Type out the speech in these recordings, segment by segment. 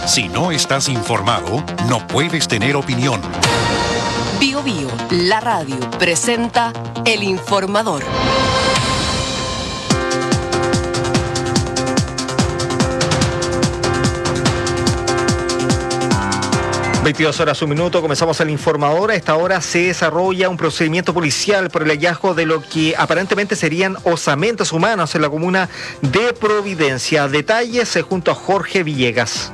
Si no estás informado, no puedes tener opinión. Bio Bio, la radio, presenta El Informador. 22 horas, un minuto, comenzamos El Informador. A esta hora se desarrolla un procedimiento policial por el hallazgo de lo que aparentemente serían osamentas humanos en la comuna de Providencia. Detalles junto a Jorge Villegas.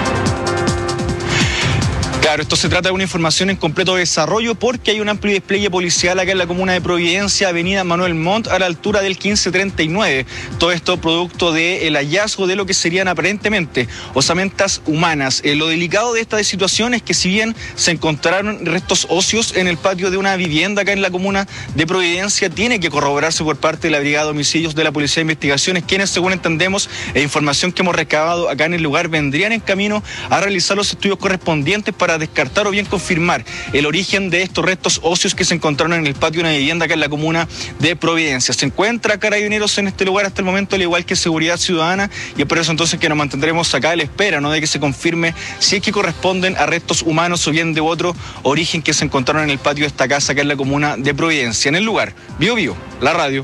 Claro, esto se trata de una información en completo desarrollo porque hay un amplio despliegue policial acá en la comuna de Providencia, avenida Manuel Montt, a la altura del 1539. Todo esto producto del hallazgo de lo que serían aparentemente osamentas humanas. Lo delicado de esta situación es que si bien se encontraron restos óseos en el patio de una vivienda acá en la comuna de Providencia, tiene que corroborarse por parte de la Brigada de Homicidios de la Policía de Investigaciones, quienes, según entendemos, información que hemos recabado acá en el lugar, vendrían en camino a realizar los estudios correspondientes para descartar o bien confirmar el origen de estos restos óseos que se encontraron en el patio de una vivienda acá en la comuna de Providencia. Se encuentra Carabineros en este lugar hasta el momento, al igual que Seguridad Ciudadana, y es por eso entonces que nos mantendremos acá a la espera, ¿no?, de que se confirme si es que corresponden a restos humanos o bien de otro origen que se encontraron en el patio de esta casa acá en la comuna de Providencia. En el lugar, Bio Bio, la radio.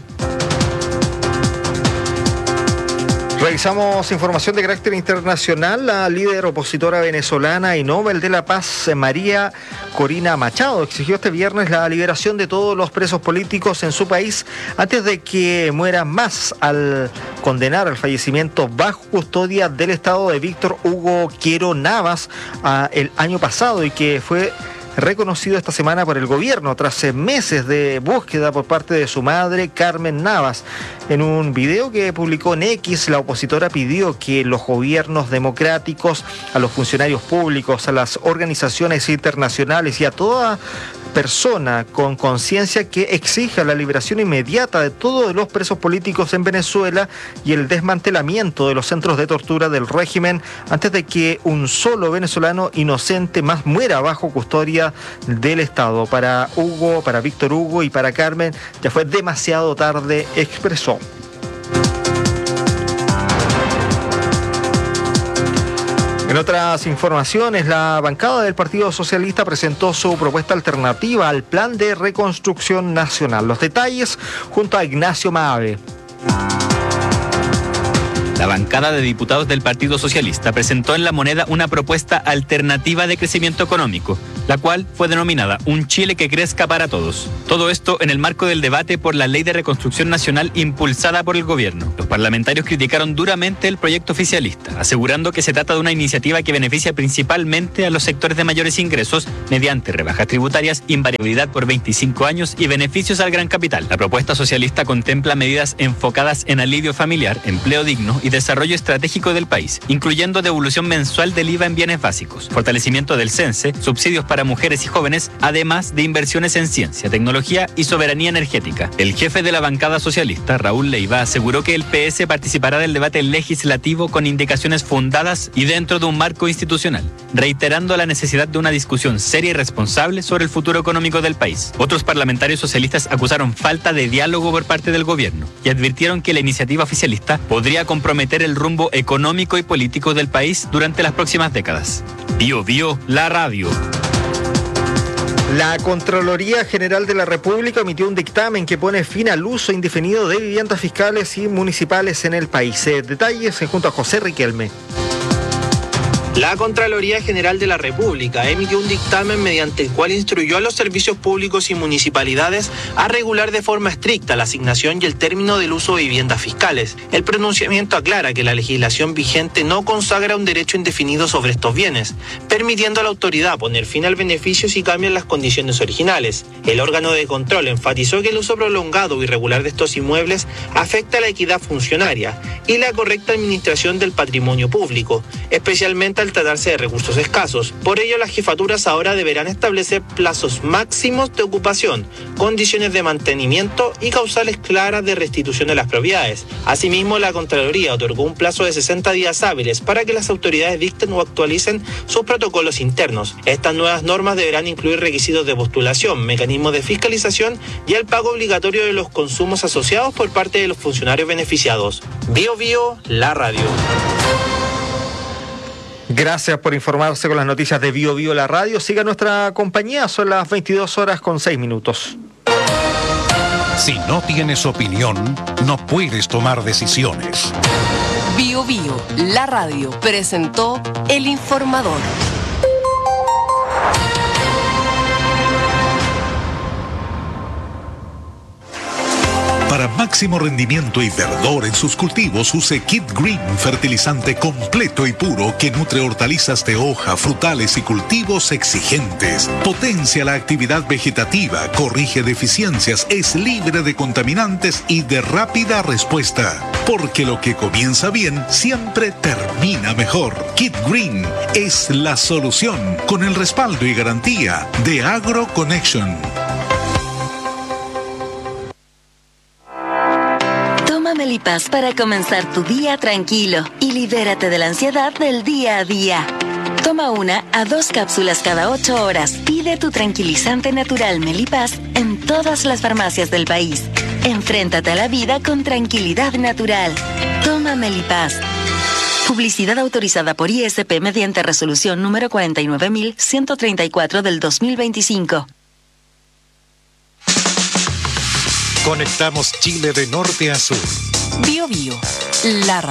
Revisamos información de carácter internacional. La líder opositora venezolana y Nobel de la Paz, María Corina Machado, exigió este viernes la liberación de todos los presos políticos en su país antes de que mueran más, al condenar el fallecimiento bajo custodia del Estado de Víctor Hugo Quiero Navas el año pasado, y que fue reconocido esta semana por el gobierno tras meses de búsqueda por parte de su madre, Carmen Navas. En un video que publicó en X, la opositora pidió que los gobiernos democráticos, a los funcionarios públicos, a las organizaciones internacionales y a toda persona con conciencia que exija la liberación inmediata de todos los presos políticos en Venezuela y el desmantelamiento de los centros de tortura del régimen antes de que un solo venezolano inocente más muera bajo custodia del Estado. Para Víctor Hugo y para Carmen ya fue demasiado tarde, expresó. En otras informaciones, la bancada del Partido Socialista presentó su propuesta alternativa al Plan de Reconstrucción Nacional. Los detalles junto a Ignacio Maave. La bancada de diputados del Partido Socialista presentó en La Moneda una propuesta alternativa de crecimiento económico, la cual fue denominada Un Chile que crezca para todos. Todo esto en el marco del debate por la Ley de Reconstrucción Nacional impulsada por el gobierno. Los parlamentarios criticaron duramente el proyecto oficialista, asegurando que se trata de una iniciativa que beneficia principalmente a los sectores de mayores ingresos mediante rebajas tributarias, invariabilidad por 25 años y beneficios al gran capital. La propuesta socialista contempla medidas enfocadas en alivio familiar, empleo digno y desarrollo estratégico del país, incluyendo devolución mensual del IVA en bienes básicos, fortalecimiento del CENSE, subsidios para mujeres y jóvenes, además de inversiones en ciencia, tecnología y soberanía energética. El jefe de la bancada socialista, Raúl Leiva, aseguró que el PS participará del debate legislativo con indicaciones fundadas y dentro de un marco institucional, reiterando la necesidad de una discusión seria y responsable sobre el futuro económico del país. Otros parlamentarios socialistas acusaron falta de diálogo por parte del gobierno y advirtieron que la iniciativa oficialista podría comprometer el rumbo económico y político del país durante las próximas décadas. Bio Bio, la radio. La Contraloría General de la República emitió un dictamen que pone fin al uso indefinido de viviendas fiscales y municipales en el país. Detalles junto a José Riquelme. La Contraloría General de la República emitió un dictamen mediante el cual instruyó a los servicios públicos y municipalidades a regular de forma estricta la asignación y el término del uso de viviendas fiscales. El pronunciamiento aclara que la legislación vigente no consagra un derecho indefinido sobre estos bienes, permitiendo a la autoridad poner fin al beneficio si cambian las condiciones originales. El órgano de control enfatizó que el uso prolongado o irregular de estos inmuebles afecta a la equidad funcionaria y la correcta administración del patrimonio público, especialmente al tratarse de recursos escasos. Por ello, las jefaturas ahora deberán establecer plazos máximos de ocupación, condiciones de mantenimiento y causales claras de restitución de las propiedades. Asimismo, la Contraloría otorgó un plazo de 60 días hábiles para que las autoridades dicten o actualicen sus protocolos internos. Estas nuevas normas deberán incluir requisitos de postulación, mecanismos de fiscalización y el pago obligatorio de los consumos asociados por parte de los funcionarios beneficiados. Bio Bio, la radio. Gracias por informarse con las noticias de Bio Bio la radio. Siga nuestra compañía, son las 22:06. Si no tienes opinión, no puedes tomar decisiones. Bio Bio, la radio, presentó El Informador. Para máximo rendimiento y verdor en sus cultivos, use Kid Green, fertilizante completo y puro que nutre hortalizas de hoja, frutales y cultivos exigentes. Potencia la actividad vegetativa, corrige deficiencias, es libre de contaminantes y de rápida respuesta. Porque lo que comienza bien siempre termina mejor. Kid Green es la solución, con el respaldo y garantía de AgroConnection. Melipaz para comenzar tu día tranquilo y libérate de la ansiedad del día a día. Toma 1 a 2 cápsulas cada 8 horas. Pide tu tranquilizante natural Melipaz en todas las farmacias del país. Enfréntate a la vida con tranquilidad natural. Toma Melipaz. Publicidad autorizada por ISP mediante resolución número 49.134 del 2025. Conectamos Chile de norte a sur. Bio Bio, la radio.